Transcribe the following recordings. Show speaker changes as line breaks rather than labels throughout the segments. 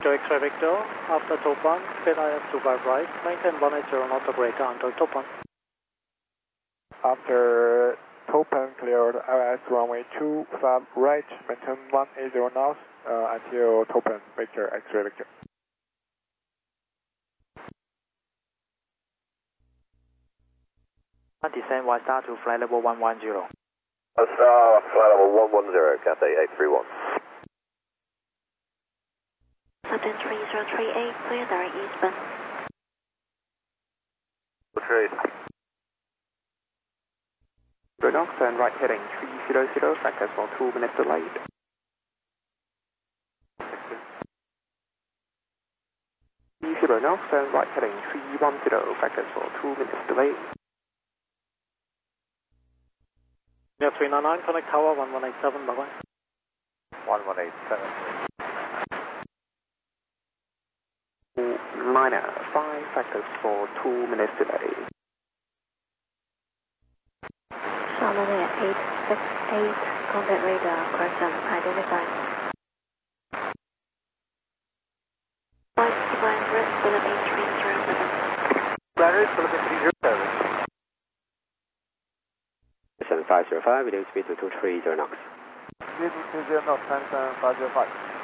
Victor X-ray Victor, after Topan, speed IS25 right, maintain 180 knots operator until Topan.
After Topan cleared IS runway 25 right, maintain 180 knots until Topan, Victor X-ray Victor.
Descend Y star to flight level 110.
Flight level 110, Cathay 831.
Captain 3038, clear direct eastbound.
Trade.
Redox and right heading 300, factors for 2 minutes delayed. Redox and right heading 310, factors for 2 minutes delayed.
Yeah, 399, connect tower 1187, bye bye.
1187.
Liner 5, factors for 2 minutes delay.
Charlotte 868, contact radar, correction identified. Flight Divine Risk, Philippines 307.
Philippines 307.
7505, reduce speed to 230 knots.
Speed to 20 knots, 505.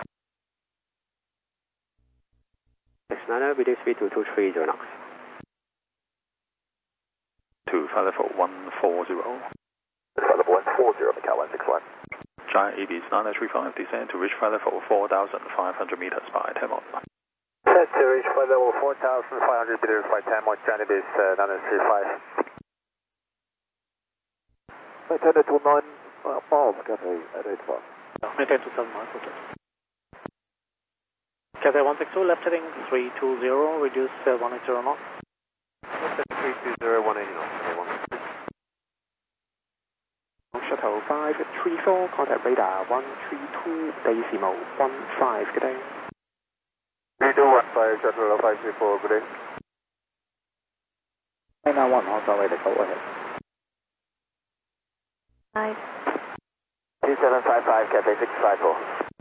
69er, reduce speed to 230 knots.
To flight level 140.
Flight level 140, Macau 161.
Giant EBs 935 descend to reach flight level 4,500 meters by 10 knots.
Set to reach flight level 4,500 meters by 10 knots, Giant EBs 935. Maintain it to 9 miles, Cathay at 8 miles.
Maintain to 7 miles, okay. Cathay 162, left heading 320, reduce 180 knots.
320, 180 knots.
Shuttle 534, contact radar 132, decimal 15, good day.
3215, Shuttle 534, good day.
991, also ready, go ahead.
2755, Cathay 654.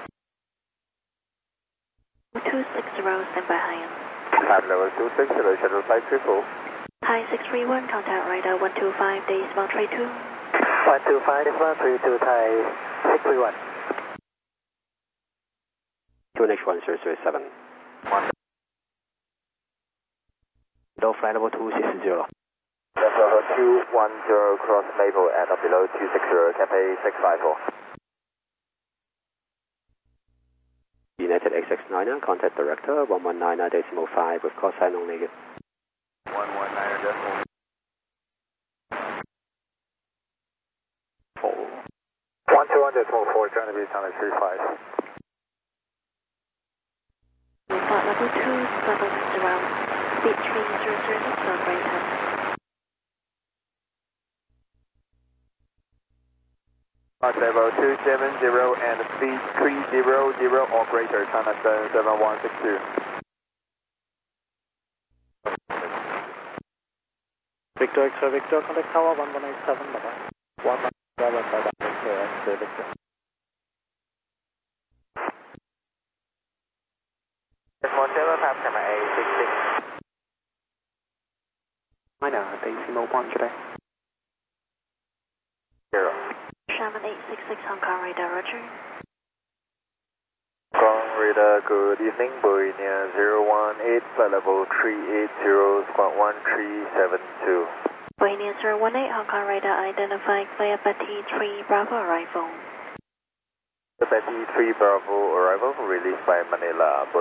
260, stand by high end.
Time level 260, Shuttle 534.
High 631, contact radar 125, decimal 32.
125, decimal 32, Thai 631.
2H1037. Low flight level 260.
That's level 210, cross Maple and up below 260, Cathay 654.
United XX9er, contact director 119.5 with call sign only.
119.4. 1200.4, trying to be sound 35.
Flight level 2, level 0, speed 300, operator.
Level 270 and speed 300, operator, time at 7162.
Victor X-ray Victor, contact tower 1187, bye bye. 1187, Victor X-ray Victor.
Montero, Papa A66.
Minor, decimal 1 today.
0.
Shaman 866, Hong Kong radar, roger.
Hong Kong radar, good evening, Boeing 018, flight level 380, squawk 1372.
Boeing 018, Hong Kong radar identified, clear Betty 3 Bravo arrival.
The Betty 3 Bravo arrival, released by Manila, Boeing.